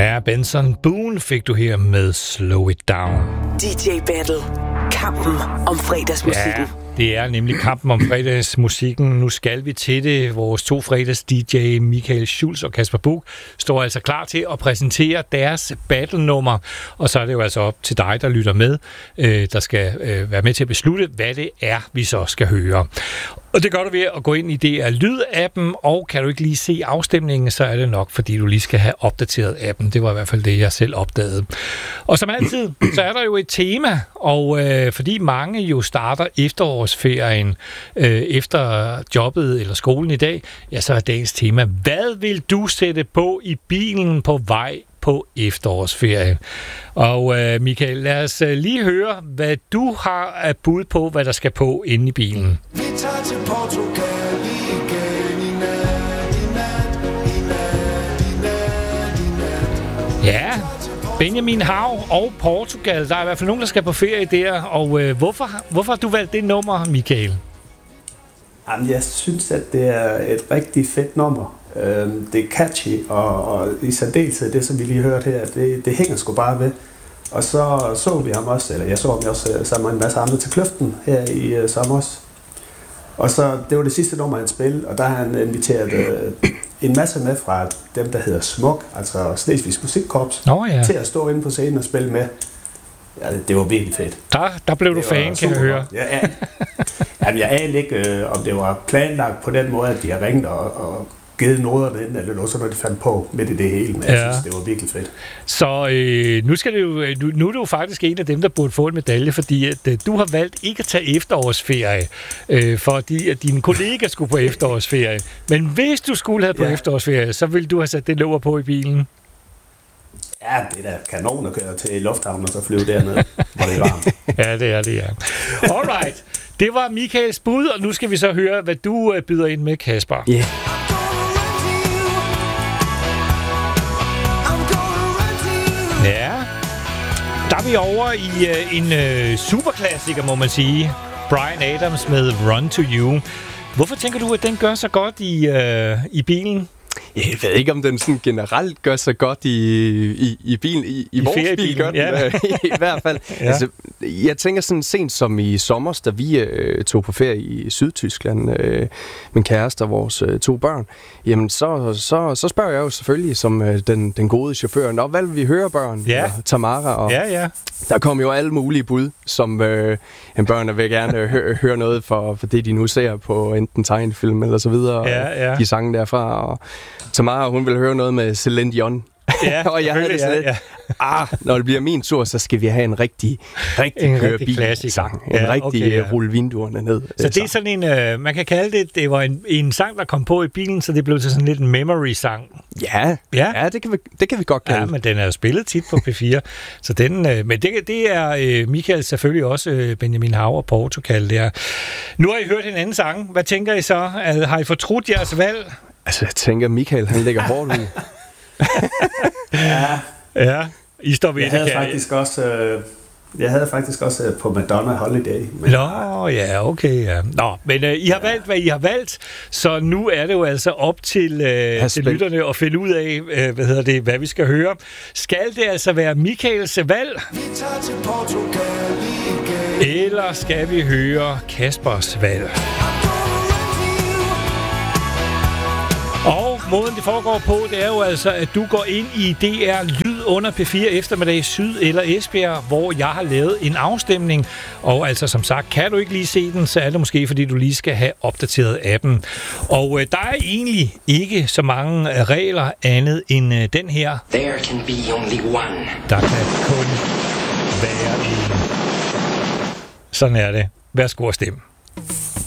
Ja, Benson Boone fik du her med Slow It Down. DJ Battle. Kampen om fredagsmusikken. Ja, det er nemlig kampen om fredagsmusikken. Nu skal vi til det. Vores to fredags DJ, Michael Schulz og Kasper Buch, står altså klar til at præsentere deres battle-nummer. Og så er det jo altså op til dig, der lytter med, der skal være med til at beslutte, hvad det er, vi så skal høre. Og det gør du ved at gå ind i DR Lyd-appen, og kan du ikke lige se afstemningen, så er det nok, fordi du lige skal have opdateret appen. Det var i hvert fald det, jeg selv opdagede. Og som altid, så er der jo et tema, og fordi mange jo starter efterårsferien efter jobbet eller skolen i dag, ja, så er dagens tema, hvad vil du sætte på i bilen på vej på efterårsferie? Og Michael, lad os lige høre, hvad du har af bud på, hvad der skal på inde i bilen. Vi tager til Portugal igen i nat. Ja, Benjamin Hav og Portugal. Der er i hvert fald nogen, der skal på ferie der. Og hvorfor har du valgt det nummer, Michael? Jamen, jeg synes, at det er et rigtig fedt nummer. Det er catchy, og i særdeleshed det, som vi lige hørte her, det hænger sgu bare ved. Og så vi ham også, eller jeg så ham også sammen med en masse andre til Kløften her i sommer. Og så, det var det sidste nummer, han spillede, og der har han inviteret en masse med fra dem, der hedder Smuk, altså Slesvigs Musikkorps, til at stå inde på scenen og spille med. Ja, det var virkelig fedt. Der blev du fan, kan jeg høre. Jamen, jeg anede ikke, om det var planlagt på den måde, at de har ringet og givet noderne ind, eller noget, så når de fandt på midt i det hele. Men jeg synes, det var virkelig fedt. Så nu er du faktisk en af dem, der burde få en medalje, fordi at, du har valgt ikke at tage efterårsferie, fordi at dine kollegaer skulle på efterårsferie. Men hvis du skulle have på efterårsferie, så ville du have sat det nummer på i bilen. Ja, det er da kanon at køre til lufthavnen og så flyve dernede, hvor det er varmt. Ja, det er det, ja. Alright, det var Michaels bud, og nu skal vi så høre, hvad du byder ind med, Kasper. Ja. Yeah. Ja, der er vi over i en superklassiker, må man sige. Bryan Adams med Run to You. Hvorfor tænker du, at den gør så godt i bilen? Jeg ved ikke, om den sådan generelt gør så godt i bilen. I vores bil gør den i hvert fald. Ja. Altså, jeg tænker sådan sent som i sommer, da vi tog på ferie i Sydtyskland, min kæreste og vores 2 børn, jamen så spørger jeg jo selvfølgelig som den gode chauffør, nå, hvad vil vi høre, børn? Ja. Og Tamara. Og der kom jo alle mulige bud, som børnene vil gerne høre noget for det, de nu ser på enten tegnefilm eller så videre. Ja. De sange derfra, og Tamara, hun vil høre noget med Celine Dion. Ja, og jeg havde det sådan lidt, når det bliver min tur, så skal vi have en rigtig køre-bil-sang. En rigtig rulle vinduerne ned. Så det er sådan en, man kan kalde det var en sang, der kom på i bilen, så det blev til sådan lidt en memory-sang. Ja, det kan vi godt kalde. Ja, men den er jo spillet tit på P4. Så den, men det er Michael selvfølgelig også, Benjamin Hav og Portugal der. Nu har I hørt en anden sang. Hvad tænker I så? Har I fortrudt jeres valg? Altså, jeg tænker, Michael, han lægger hårdt ud. Ja, I står ved det. Jeg havde faktisk også på Madonna Holiday. Nå, ja, okay, ja. Nå, men I har valgt, hvad I har valgt, så nu er det jo altså op til lytterne at finde ud af, hvad vi skal høre. Skal det altså være Michaels valg? Vi tager til Portugal igen. Eller skal vi høre Kaspers valg? Og måden det foregår på, det er jo altså, at du går ind i DR Lyd under P4 eftermiddag Syd eller Esbjerg, hvor jeg har lavet en afstemning. Og altså som sagt, kan du ikke lige se den, så er det måske, fordi du lige skal have opdateret appen. Og der er egentlig ikke så mange regler andet end den her. There can be only one. Der kan kun være en. Sådan er det. Værsgo at stemme.